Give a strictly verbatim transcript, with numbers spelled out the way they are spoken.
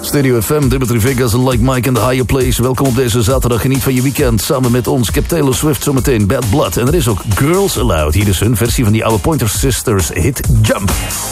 Stereo F M, Dimitri Vegas en Like Mike in the Higher Place. Welkom op deze zaterdag. Geniet van je weekend samen met ons. Ik heb Taylor Swift zometeen, Bad Blood. En er is ook Girls Aloud. Hier is hun versie van die oude Pointer Sisters hit Jump.